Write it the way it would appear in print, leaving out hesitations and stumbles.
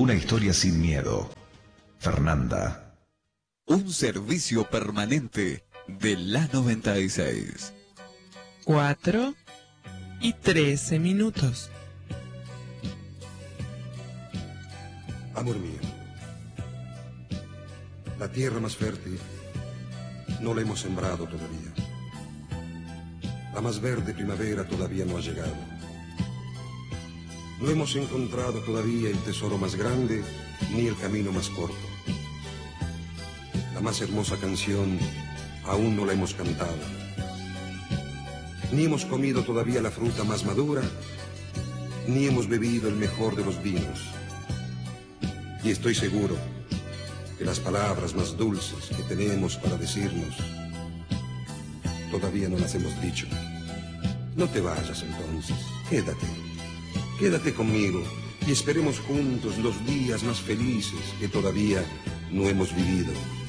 Una historia sin miedo. Fernanda. Un servicio permanente de la 96. 4:13. Amor mío, la tierra más fértil no la hemos sembrado todavía. La más verde primavera todavía no ha llegado. No hemos encontrado todavía el tesoro más grande ni el camino más corto. La más hermosa canción aún no la hemos cantado. Ni hemos comido todavía la fruta más madura, ni hemos bebido el mejor de los vinos. Y estoy seguro que las palabras más dulces que tenemos para decirnos todavía no las hemos dicho. No te vayas entonces, quédate conmigo y esperemos juntos los días más felices que todavía no hemos vivido.